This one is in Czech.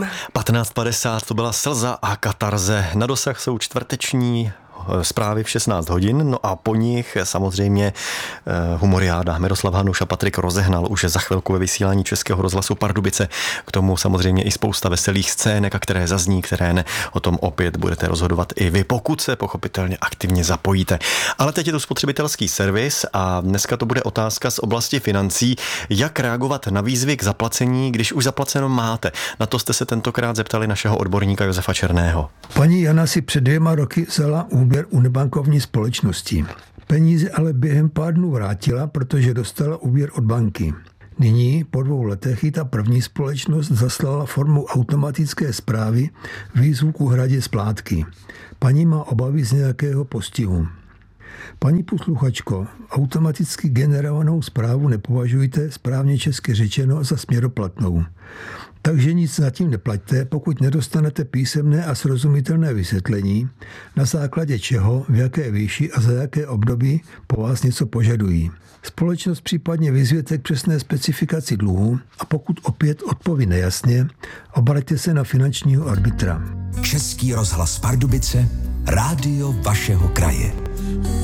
Vím. 15:50 to byla Slza a katarze. Na dosah jsou čtvrteční zprávy v 16 hodin, no a po nich samozřejmě humoriáda. Miroslav Hanuš a Patrik Rozehnal už je za chvilku ve vysílání Českého rozhlasu Pardubice. K tomu samozřejmě i spousta veselých scének, a které zazní, které ne. O tom opět budete rozhodovat i vy, pokud se pochopitelně aktivně zapojíte. Ale teď je to spotřebitelský servis a dneska to bude otázka z oblasti financí. Jak reagovat na výzvy k zaplacení, když už zaplaceno máte? Na to jste se tentokrát zeptali našeho odborníka Josefa Černého. Paní Jana si před 2 roky vzala úvěr u nebankovní společnosti. Peníze ale během pár dnů vrátila, protože dostala úvěr od banky. Nyní, po 2 letech, ji ta první společnost zaslala formou automatické zprávy výzvu k úhradě splátky. Paní má obavy z nějakého postihu. Paní posluchačko, automaticky generovanou zprávu nepovažujte, správně česky řečeno, za směroplatnou. Takže nic zatím neplaťte, pokud nedostanete písemné a srozumitelné vysvětlení, na základě čeho, v jaké výši a za jaké období po vás něco požadují. Společnost případně vyzvěte k přesné specifikaci dluhu a pokud opět odpoví nejasně, obraťte se na finančního arbitra. Český rozhlas Pardubice, rádio vašeho kraje.